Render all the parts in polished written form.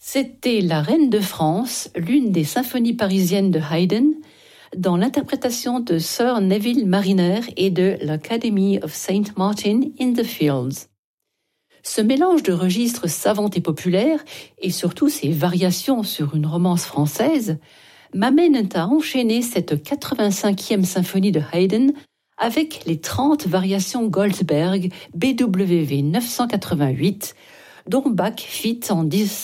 C'était La Reine de France, l'une des symphonies parisiennes de Haydn, dans l'interprétation de Sir Neville Mariner et de l'Academy of St. Martin in the Fields. Ce mélange de registres savants et populaires, et surtout ses variations sur une romance française, m'amènent à enchaîner cette 85e symphonie de Haydn avec les 30 variations Goldberg BWV 988, dont Bach fit en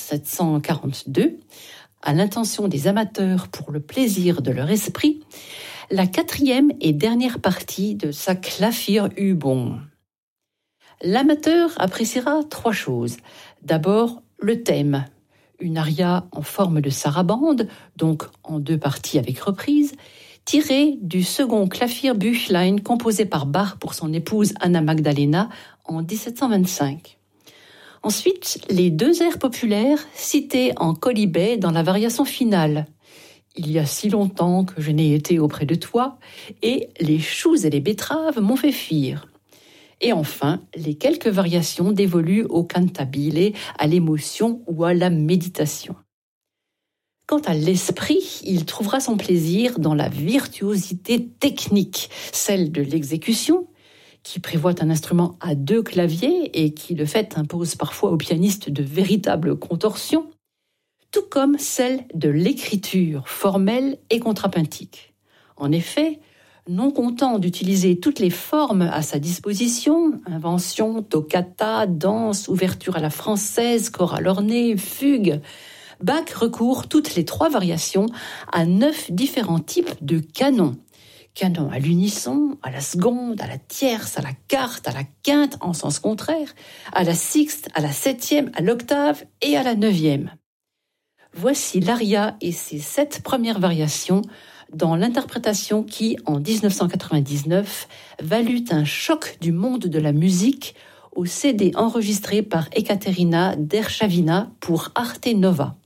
1742, à l'intention des amateurs pour le plaisir de leur esprit, la 4e et dernière partie de sa Klavierübung. L'amateur appréciera 3 choses. D'abord, le thème, une aria en forme de sarabande, donc en 2 parties avec reprise, tirée du second Klavierbüchlein composé par Bach pour son épouse Anna Magdalena en 1725. Ensuite, les 2 airs populaires cités en quolibet dans la variation finale. Il y a si longtemps que je n'ai été auprès de toi, et les choux et les betteraves m'ont fait fuir. Et enfin, les quelques variations dévolues au cantabile, à l'émotion ou à la méditation. Quant à l'esprit, il trouvera son plaisir dans la virtuosité technique, celle de l'exécution, qui prévoit un instrument à 2 claviers et qui, de fait, impose parfois au pianiste de véritables contorsions, tout comme celle de l'écriture formelle et contrapuntique. En effet, non content d'utiliser toutes les formes à sa disposition, invention, toccata, danse, ouverture à la française, chorale ornée, fugue, Bach recourt toutes les 3 variations à 9 différents types de canons. Canon à l'unisson, à la seconde, à la tierce, à la quarte, à la quinte en sens contraire, à la sixte, à la 7e, à l'octave et à la 9e. Voici l'aria et ses 7 premières variations dans l'interprétation qui, en 1999, valut un choc du monde de la musique au CD enregistré par Ekaterina Derchavina pour Arte Nova.